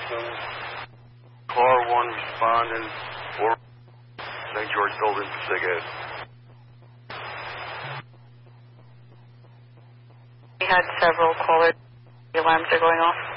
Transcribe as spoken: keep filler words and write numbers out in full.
Houston. Car one responding. Four Saint George building for SIG-Ed. We had several callers. The alarms are going off.